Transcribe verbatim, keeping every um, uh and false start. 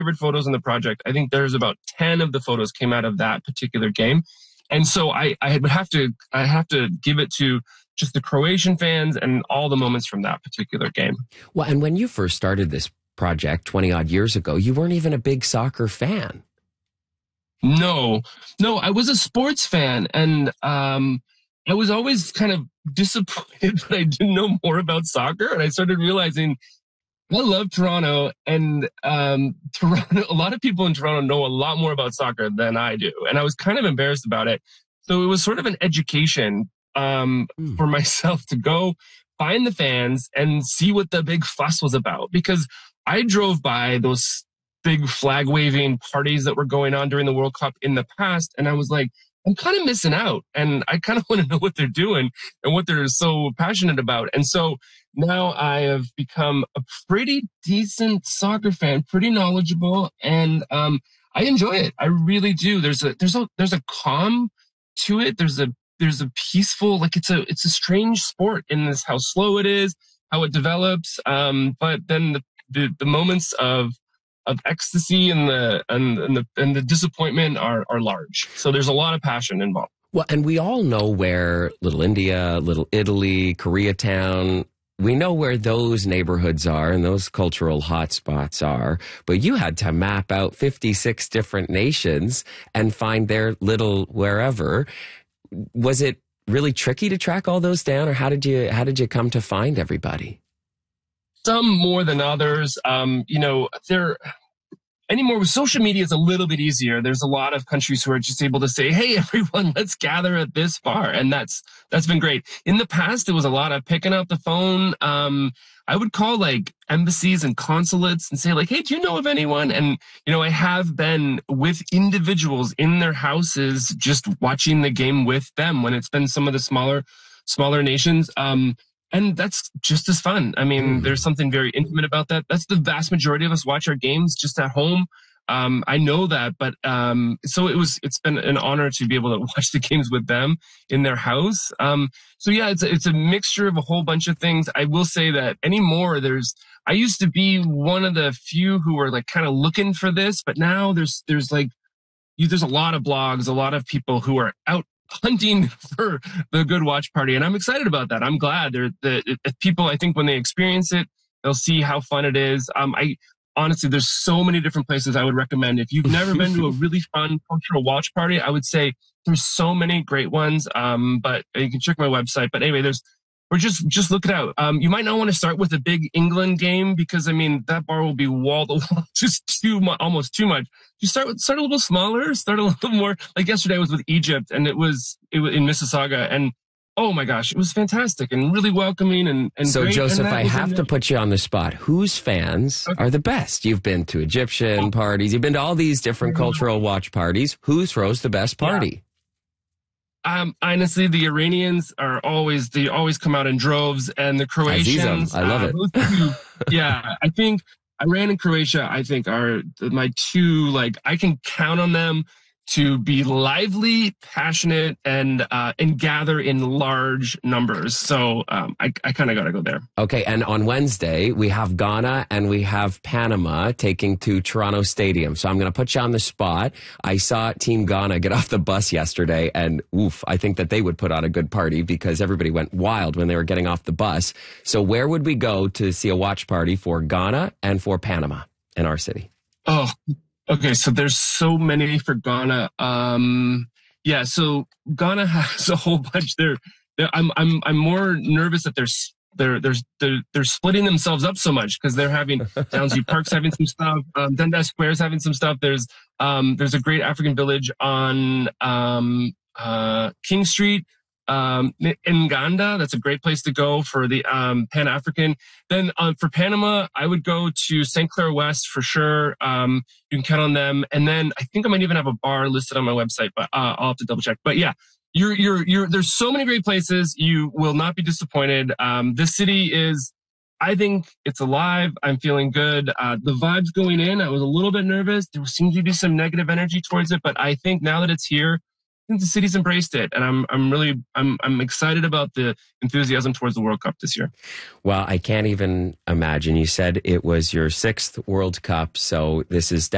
favorite photos in the project. I think there's about ten of the photos came out of that particular game. And so I, I would have to, I have to give it to just the Croatian fans and all the moments from that particular game. Well, and when you first started this project twenty odd years ago, you weren't even a big soccer fan. No, no, I was a sports fan, and um, I was always kind of disappointed that I didn't know more about soccer. And I started realizing I love Toronto, and um, Toronto. A lot of people in Toronto know a lot more about soccer than I do, and I was kind of embarrassed about it. So it was sort of an education um, mm. for myself to go find the fans and see what the big fuss was about, because I drove by those big flag waving parties that were going on during the World Cup in the past, and I was like, I'm kind of missing out, and I kind of want to know what they're doing and what they're so passionate about. And so now I have become a pretty decent soccer fan, pretty knowledgeable, and um, I enjoy it. I really do. There's a there's a there's a calm to it. There's a there's a peaceful, like it's a it's a strange sport in this, how slow it is, how it develops. Um, but then the, the the moments of of ecstasy and the and, and the and the disappointment are are large. So there's a lot of passion involved. Well, and we all know where Little India, Little Italy, Koreatown, we know where those neighborhoods are and those cultural hotspots are. But you had to map out fifty-six different nations and find their little wherever. Was it really tricky to track all those down, or how did you how did you come to find everybody? Some more than others. Um, you know, there anymore with social media is a little bit easier. There's a lot of countries who are just able to say, "Hey, everyone, let's gather at this bar," and that's that's been great. In the past, it was a lot of picking up the phone. Um, I would call like embassies and consulates and say like, "Hey, do you know of anyone?" And you know, I have been with individuals in their houses, just watching the game with them when it's been some of the smaller smaller nations. Um, And that's just as fun. I mean, mm. there's something very intimate about that. That's the vast majority of us watch our games just at home. Um, I know that, but um, so it was. It's been an honor to be able to watch the games with them in their house. Um, so yeah, it's a, it's a mixture of a whole bunch of things. I will say that anymore, there's. I used to be one of the few who were like kind of looking for this, but now there's there's like you, there's a lot of blogs, a lot of people who are out hunting for the good watch party, and I'm excited about that. I'm glad they're the people. I think when they experience it, they'll see how fun it is. Um, I honestly, there's so many different places I would recommend. If you've never been to a really fun cultural watch party, I would say there's so many great ones. Um, but you can check my website. But anyway, there's or just just look it out. Um, you might not want to start with a big England game, because I mean that bar will be wall to wall, just too much, almost too much. You start with start a little smaller, start a little more. Like yesterday, I was with Egypt, and it was it was in Mississauga, and oh my gosh, it was fantastic and really welcoming and and so great. Joseph, and I have to put you on the spot. Whose fans okay. are the best? You've been to Egyptian parties, you've been to all these different cultural watch parties. Who throws the best party? Yeah. Um, honestly, the Iranians are always, they always come out in droves, and the Croatians. Azizam. I love uh, it. Two, yeah, I think Iran and Croatia, I think, are my two, like, I can count on them to be lively, passionate, and uh, and gather in large numbers. So um, I, I kind of got to go there. Okay, and on Wednesday, we have Ghana and we have Panama taking to Toronto Stadium. So I'm going to put you on the spot. I saw Team Ghana get off the bus yesterday, and oof, I think that they would put on a good party because everybody went wild when they were getting off the bus. So where would we go to see a watch party for Ghana and for Panama in our city? Oh, okay, so there's so many for Ghana. Um, yeah, so Ghana has a whole bunch. They're, they're I'm I'm I'm more nervous that they're they're they're they're, they're splitting themselves up so much, because they're having Downsview Park's having some stuff, um, Dundas Square's having some stuff. There's um there's a great African village on um uh King Street. Um, Nganda, that's a great place to go for the um, Pan-African. Then um, for Panama, I would go to Saint Clair West for sure. Um, you can count on them. And then I think I might even have a bar listed on my website, but uh, I'll have to double check. But yeah, you're, you're, you're, there's so many great places. You will not be disappointed. Um, this city is, I think it's alive. I'm feeling good. Uh, the vibes going in, I was a little bit nervous. There seemed to be some negative energy towards it, but I think now that it's here, I think the city's embraced it, and I'm I'm really I'm I'm excited about the enthusiasm towards the World Cup this year. Well, I can't even imagine. You said it was your sixth World Cup, so this is